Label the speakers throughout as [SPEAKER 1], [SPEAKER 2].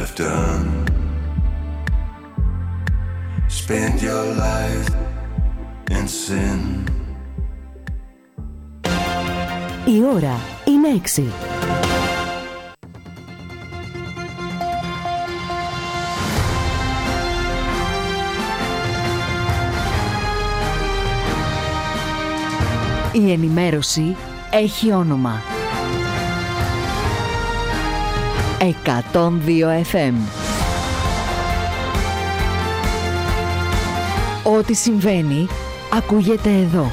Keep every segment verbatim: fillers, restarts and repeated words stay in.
[SPEAKER 1] have done. Spend your life in sin.
[SPEAKER 2] Η ώρα είναι έξι. Η ενημέρωση έχει όνομα. εκατόν δύο εφ εμ. Ό,τι συμβαίνει, ακούγεται εδώ.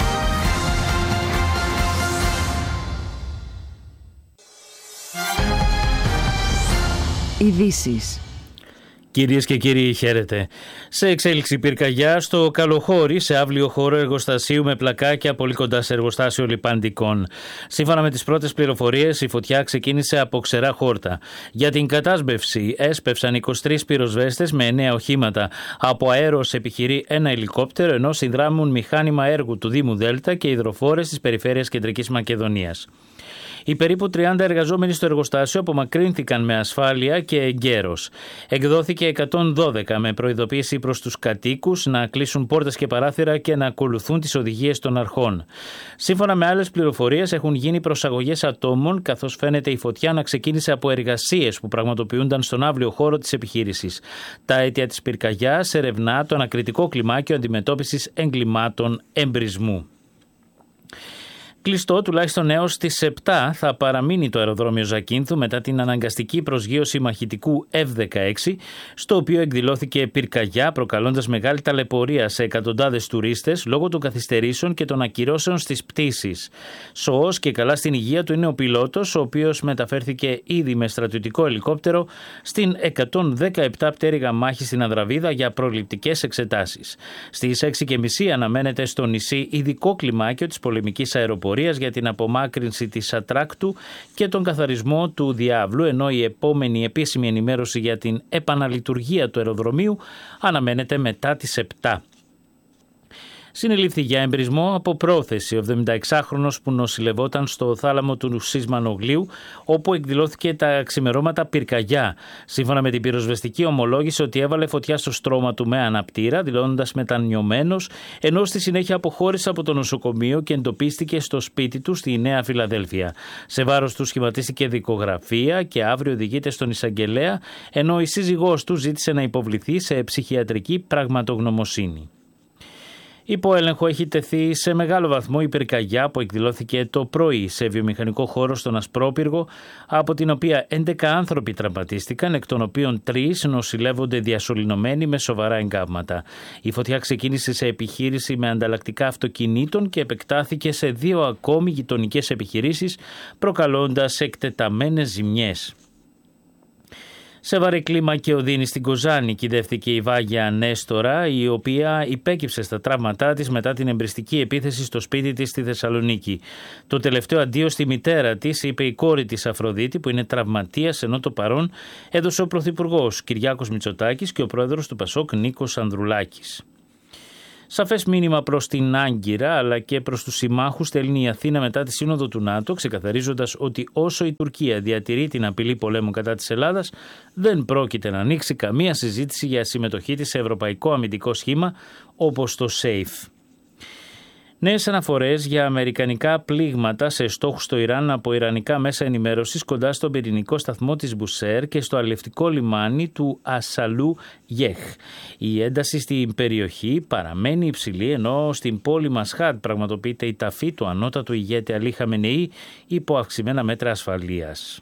[SPEAKER 2] Ειδήσεις.
[SPEAKER 3] Κυρίες και κύριοι, χαίρετε. Σε εξέλιξη πυρκαγιά στο Καλοχώρι, σε αύλιο χώρο εργοστασίου με πλακάκια πολύ κοντά σε εργοστάσιο λιπαντικών. Σύμφωνα με τις πρώτες πληροφορίες, η φωτιά ξεκίνησε από ξερά χόρτα. Για την κατάσβευση έσπευσαν είκοσι τρεις πυροσβέστες με εννέα οχήματα. Από αέρος επιχειρεί ένα ελικόπτερο, ενώ συνδράμουν μηχάνημα έργου του Δήμου Δέλτα και υδροφόρες της περιφέρειας Κεντρικής Μακεδονίας. Οι περίπου τριάντα εργαζόμενοι στο εργοστάσιο απομακρύνθηκαν με ασφάλεια και εγκαίρως. Εκδόθηκε εκατόν δώδεκα με προειδοποίηση προς τους κατοίκους να κλείσουν πόρτες και παράθυρα και να ακολουθούν τις οδηγίες των αρχών. Σύμφωνα με άλλες πληροφορίες, έχουν γίνει προσαγωγές ατόμων, καθώς φαίνεται η φωτιά να ξεκίνησε από εργασίες που πραγματοποιούνταν στον αύλιο χώρο της επιχείρησης. Τα αίτια της πυρκαγιάς ερευνά το ανακριτικό κλιμάκιο αντιμετώπισης εγκλημάτων εμπρισμού. Κλειστό τουλάχιστον έως τις επτά θα παραμείνει το αεροδρόμιο Ζακίνθου μετά την αναγκαστική προσγείωση μαχητικού εφ δεκαέξι, στο οποίο εκδηλώθηκε πυρκαγιά, προκαλώντας μεγάλη ταλαιπωρία σε εκατοντάδες τουρίστες λόγω των καθυστερήσεων και των ακυρώσεων στις πτήσεις. Σοός και καλά στην υγεία του είναι ο πιλότος, ο οποίος μεταφέρθηκε ήδη με στρατιωτικό ελικόπτερο στην εκατόν δεκαεπτά πτέρυγα μάχη στην Ανδραβίδα για προληπτικές εξετάσεις. Στις έξι και μισή αναμένεται στο νησί ειδικό κλιμάκιο της πολεμικής αεροπορίας για την απομάκρυνση της ατράκτου και τον καθαρισμό του διάβλου, ενώ η επόμενη επίσημη ενημέρωση για την επαναλειτουργία του αεροδρομίου αναμένεται μετά τις επτά. Συνελήφθη για εμπρισμό από πρόθεση ο εβδομηνταεξάχρονος που νοσηλευόταν στο θάλαμο του Σισμανογλίου, όπου εκδηλώθηκε τα ξημερώματα πυρκαγιά. Σύμφωνα με την πυροσβεστική, ομολόγησε ότι έβαλε φωτιά στο στρώμα του με αναπτήρα, δηλώνοντας μετανιωμένος, ενώ στη συνέχεια αποχώρησε από το νοσοκομείο και εντοπίστηκε στο σπίτι του στη Νέα Φιλαδέλφια. Σε βάρος του σχηματίστηκε δικογραφία και αύριο οδηγείται στον εισαγγελέα, ενώ η σύζυγός του ζήτησε να υποβληθεί σε ψυχιατρική πραγματογνωμοσύνη. Υπό έλεγχο έχει τεθεί σε μεγάλο βαθμό η πυρκαγιά που εκδηλώθηκε το πρωί σε βιομηχανικό χώρο στον Ασπρόπυργο, από την οποία έντεκα άνθρωποι τραυματίστηκαν, εκ των οποίων τρεις νοσηλεύονται διασωληνωμένοι με σοβαρά εγκάβματα. Η φωτιά ξεκίνησε σε επιχείρηση με ανταλλακτικά αυτοκινήτων και επεκτάθηκε σε δύο ακόμη γειτονικές επιχειρήσεις, προκαλώντας εκτεταμένες ζημιές. Σε βαρύ κλίμα και οδύνη στην Κοζάνη κυδεύτηκε η Βάγια Νέστορα, η οποία υπέκυψε στα τραύματά της μετά την εμπριστική επίθεση στο σπίτι της στη Θεσσαλονίκη. Το τελευταίο αντίο στη μητέρα της είπε η κόρη της Αφροδίτη, που είναι τραυματίας, ενώ το παρόν έδωσε ο Πρωθυπουργός Κυριάκος Μητσοτάκης και ο πρόεδρος του Πασόκ Νίκος Ανδρουλάκης. Σαφές μήνυμα προς την Άγκυρα αλλά και προς τους συμμάχους στέλνει η Αθήνα μετά τη σύνοδο του ΝΑΤΟ, ξεκαθαρίζοντας ότι όσο η Τουρκία διατηρεί την απειλή πολέμου κατά της Ελλάδας, δεν πρόκειται να ανοίξει καμία συζήτηση για συμμετοχή της σε ευρωπαϊκό αμυντικό σχήμα όπως το ΣΕΙΦ. Νέες αναφορές για αμερικανικά πλήγματα σε στόχους στο Ιράν από ιρανικά μέσα ενημέρωσης κοντά στον πυρηνικό σταθμό της Μπουσέρ και στο αλλιευτικό λιμάνι του Ασαλού Γεχ. Η ένταση στην περιοχή παραμένει υψηλή, ενώ στην πόλη Μασχάτ πραγματοποιείται η ταφή του ανώτατου ηγέτη Αλή Χαμενεή υπό αυξημένα μέτρα ασφαλείας.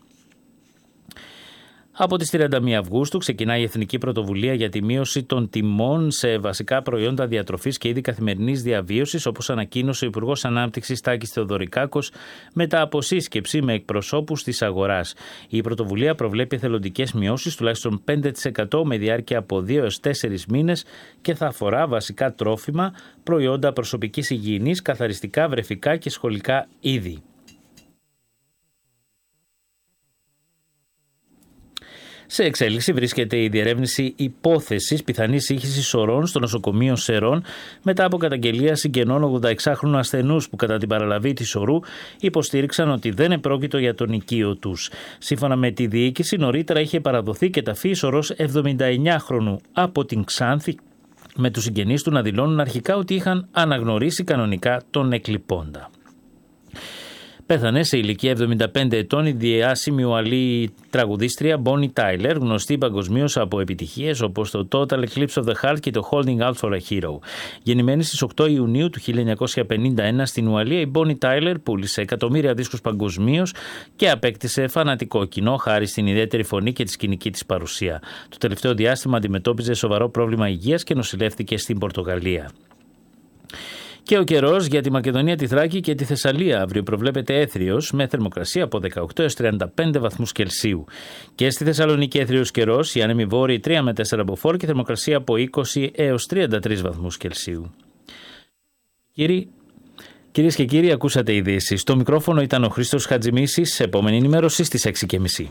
[SPEAKER 3] Από τις τριάντα μία Αυγούστου ξεκινάει η Εθνική Πρωτοβουλία για τη μείωση των τιμών σε βασικά προϊόντα διατροφής και είδη καθημερινής διαβίωσης, όπως ανακοίνωσε ο Υπουργός Ανάπτυξης Τάκης Θεοδωρικάκος μετά από σύσκεψη με εκπροσώπους της αγοράς. Η πρωτοβουλία προβλέπει εθελοντικές μειώσεις τουλάχιστον πέντε τοις εκατό με διάρκεια από δύο έως τέσσερις μήνες και θα αφορά βασικά τρόφιμα, προϊόντα προσωπικής υγιεινής, καθαριστικά, βρεφικά και σχολικά είδη. Σε εξέλιξη βρίσκεται η διερεύνηση υπόθεσης πιθανής σύγχυσης σωρών στο νοσοκομείο Σερών μετά από καταγγελία συγγενών ογδοεξάχρονου ασθενούς που κατά την παραλαβή της σωρού υποστήριξαν ότι δεν επρόκειτο για τον οικείο τους. Σύμφωνα με τη διοίκηση, νωρίτερα είχε παραδοθεί και ταφή σωρός εβδομηνταεννιάχρονου από την Ξάνθη, με τους συγγενείς του να δηλώνουν αρχικά ότι είχαν αναγνωρίσει κανονικά τον εκλειπώντα. Πέθανε σε ηλικία εβδομήντα πέντε ετών η διάσημη ουαλή τραγουδίστρια Bonnie Tyler, γνωστή παγκοσμίως από επιτυχίες όπως το Total Eclipse of the Heart και το Holding Out for a Hero. Γεννημένη στις οκτώ Ιουνίου του χίλια εννιακόσια πενήντα ένα στην Ουαλία, η Bonnie Tyler πούλησε εκατομμύρια δίσκους παγκοσμίως και απέκτησε φανατικό κοινό χάρη στην ιδιαίτερη φωνή και τη σκηνική της παρουσία. Το τελευταίο διάστημα αντιμετώπιζε σοβαρό πρόβλημα υγείας και νοσηλεύτηκε στην Πορτογαλία. Και ο καιρός για τη Μακεδονία, τη Θράκη και τη Θεσσαλία. Αύριο προβλέπεται έθριος με θερμοκρασία από δεκαοκτώ έως τριάντα πέντε βαθμούς Κελσίου. Και στη Θεσσαλονίκη έθριος καιρός, οι άνεμοι βόρειοι τρία με τέσσερα μποφόρ και θερμοκρασία από είκοσι έως τριάντα τρεις βαθμούς Κελσίου. Κύριοι, κυρίες και κύριοι, ακούσατε ειδήσεις. Στο μικρόφωνο ήταν ο Χρήστος Χατζημίσης. Επόμενη ενημέρωση στις έξι και μισή.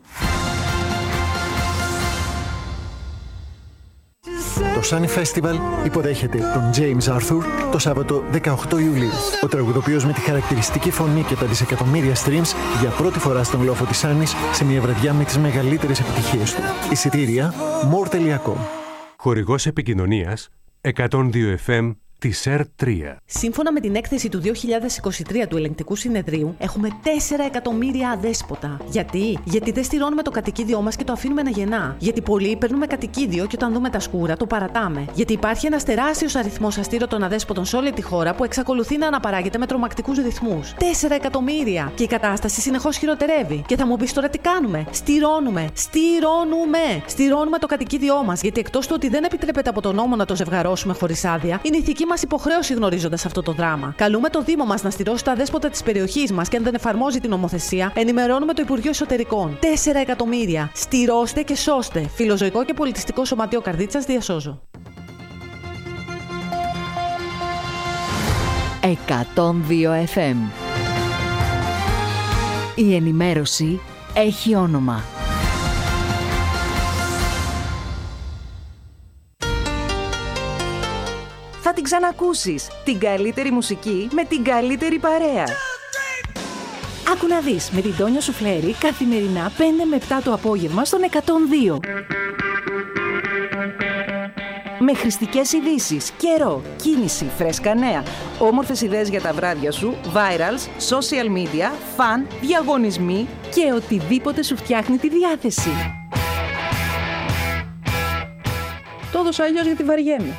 [SPEAKER 4] Το Sunny Festival υποδέχεται τον James Arthur το Σάββατο δεκαοκτώ Ιουλίου. Ο τραγουδοποιός με τη χαρακτηριστική φωνή και τα δισεκατομμύρια streams για πρώτη φορά στον λόφο της Σάνης σε μια βραδιά με τις μεγαλύτερες επιτυχίες του. Εισιτήρια more τελεία com.
[SPEAKER 5] Χορηγός επικοινωνίας εκατόν δύο εφ εμ της ΕΡ τρία.
[SPEAKER 6] Σύμφωνα με την έκθεση του δύο χιλιάδες είκοσι τρία του Ελεγκτικού Συνεδρίου, έχουμε τέσσερα εκατομμύρια αδέσποτα. Γιατί? Γιατί δεν στηρώνουμε το κατοικίδιό μας και το αφήνουμε να γεννά. Γιατί πολλοί παίρνουμε κατοικίδιο και όταν δούμε τα σκούρα το παρατάμε. Γιατί υπάρχει ένας τεράστιος αριθμός αστήρωτων αδέσποτων σε όλη τη χώρα που εξακολουθεί να αναπαράγεται με τρομακτικούς ρυθμούς. τέσσερα εκατομμύρια! Και η κατάσταση συνεχώς χειροτερεύει. Και θα μου πεις τώρα τι κάνουμε? Στηρώνουμε! Στηρώνουμε! Στηρώνουμε το κατοικίδιό μας. Γιατί εκτός του ότι δεν επιτρέπεται από τον νόμο να το ζευγαρώσουμε χωρίς άδεια, είναι ηθική μας υποχρέωση γνωρίζοντας αυτό το δράμα. Καλούμε το Δήμο μας να στηρώσει τα δέσποτα της περιοχής μας και αν δεν εφαρμόζει την νομοθεσία, ενημερώνουμε το Υπουργείο Εσωτερικών. τέσσερα εκατομμύρια. Στηρώστε και σώστε. Φιλοζωικό και Πολιτιστικό Σωματείο Καρδίτσας, διασώζω.
[SPEAKER 2] εκατόν δύο εφ εμ. Η ενημέρωση έχει όνομα.
[SPEAKER 7] Θα την ξανακούσεις. Την καλύτερη μουσική με την καλύτερη παρέα. Άκου να δεις με την Τόνια Σουφλέρη καθημερινά πέντε με επτά το απόγευμα στον εκατόν δύο. Με χρηστικές ειδήσεις, καιρό, κίνηση, φρέσκα νέα, όμορφες ιδέες για τα βράδια σου, virals, social media, φαν, διαγωνισμοί και οτιδήποτε σου φτιάχνει τη διάθεση.
[SPEAKER 8] Το έδωσα αλλιώς γιατί βαριέμαι.